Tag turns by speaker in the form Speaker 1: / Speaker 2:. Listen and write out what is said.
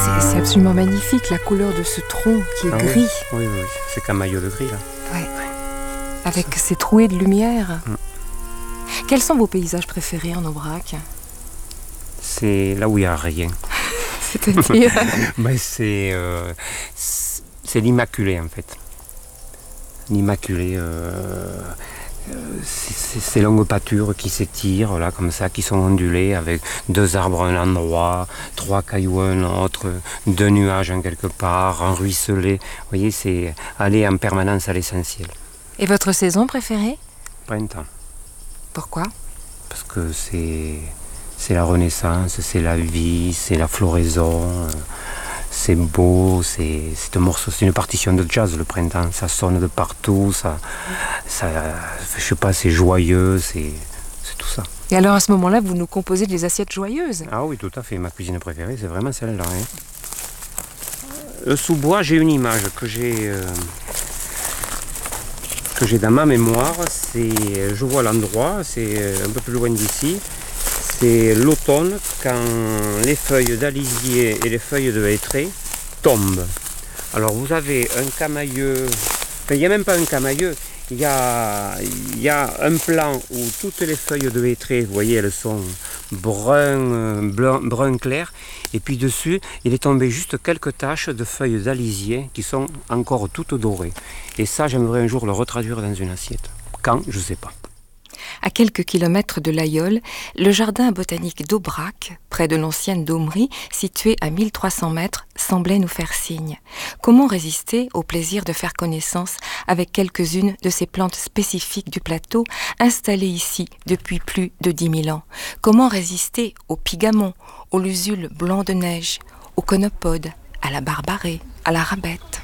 Speaker 1: C'est absolument magnifique, la couleur de ce tronc qui est gris.
Speaker 2: Oui, c'est camailleux de gris là.
Speaker 1: Ouais. Avec ces trouées de lumière. Quels sont vos paysages préférés en Aubrac?
Speaker 2: C'est là où il n'y a rien.
Speaker 1: C'est-à-dire
Speaker 2: c'est l'Immaculée en fait. L'Immaculée, c'est ces longues pâtures qui s'étirent là comme ça, qui sont ondulées avec 2 arbres à un endroit, 3 cailloux à un autre, 2 nuages en quelque part, un ruisselet. Vous voyez, c'est aller en permanence à l'essentiel.
Speaker 1: Et votre saison préférée?
Speaker 2: Printemps.
Speaker 1: Pourquoi?
Speaker 2: Parce que c'est la renaissance, c'est la vie, c'est la floraison, c'est beau, c'est un morceau, c'est une partition de jazz le printemps, ça sonne de partout, ça je sais pas, c'est joyeux, c'est tout ça.
Speaker 1: Et alors à ce moment-là, vous nous composez des assiettes joyeuses?
Speaker 2: Ah oui, tout à fait, ma cuisine préférée, c'est vraiment celle-là. Le sous-bois, j'ai une image que j'ai dans ma mémoire, je vois l'endroit, c'est un peu plus loin d'ici. C'est l'automne quand les feuilles d'alisier et les feuilles de hêtraies tombent. Alors vous avez un camailleux, enfin il n'y a même pas un camailleux, il y a un plan où toutes les feuilles de hêtraies, vous voyez, elles sont brun clair, et puis dessus il est tombé juste quelques taches de feuilles d'alisier qui sont encore toutes dorées. Et ça, j'aimerais un jour le retraduire dans une assiette. Quand, je ne sais pas.
Speaker 1: À quelques kilomètres de l'Aïole, le jardin botanique d'Aubrac, près de l'ancienne Daumerie, situé à 1300 mètres, semblait nous faire signe. Comment résister au plaisir de faire connaissance avec quelques-unes de ces plantes spécifiques du plateau, installées ici depuis plus de 10 000 ans? Comment résister aux pigamons, aux lusules blancs de neige, aux conopodes, à la barbarée, à la rabette?